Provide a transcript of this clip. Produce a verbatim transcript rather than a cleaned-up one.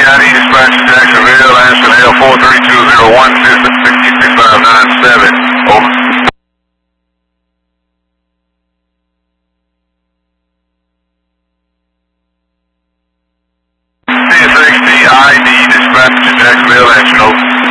I D dispatch to Jacksonville, answer L four three two zero one six six five nine seven. Over. C S X T I D dispatch to Jacksonville, answer over.